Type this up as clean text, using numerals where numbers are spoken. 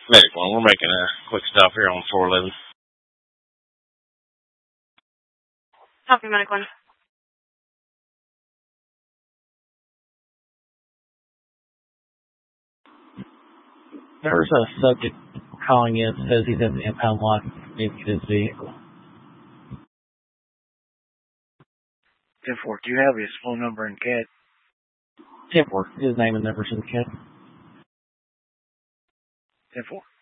Medic 1, we're making a quick stop here on 411. Copy, Medic 1. There's a subject calling in, says he's in the impound lot, maybe his vehicle. 10-4, do you have his phone number in CAD? 10-4, his name and number's in CAD. 10-4.